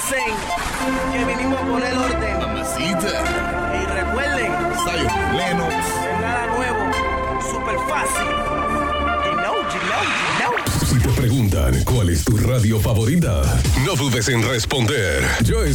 dicen que vinimos a poner orden. Mamacita. Y recuerden, Zion Lennox. es nada nuevo, súper fácil. You know. Si te preguntan cuál es tu radio favorita, no dudes en responder. Yo